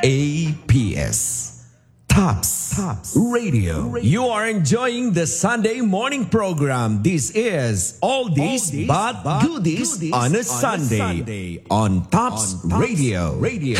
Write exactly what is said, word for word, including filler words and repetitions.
A P S. Tops, Tops Radio. Radio. You are enjoying the Sunday morning program. This is All This But, but Goodies, goodies on, a, on Sunday, a Sunday on Tops, on Tops Radio. Radio.